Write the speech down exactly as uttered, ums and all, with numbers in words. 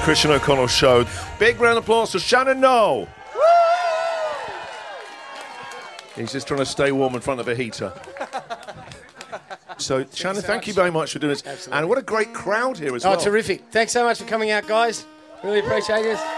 Christian O'Connell Show. Big round of applause for Shannon Noll. He's just trying to stay warm in front of a heater. So, thank Shannon, you so thank much. you very much for doing this. Absolutely. And what a great crowd here as oh, well. Oh, terrific. Thanks so much for coming out, guys. Really appreciate it.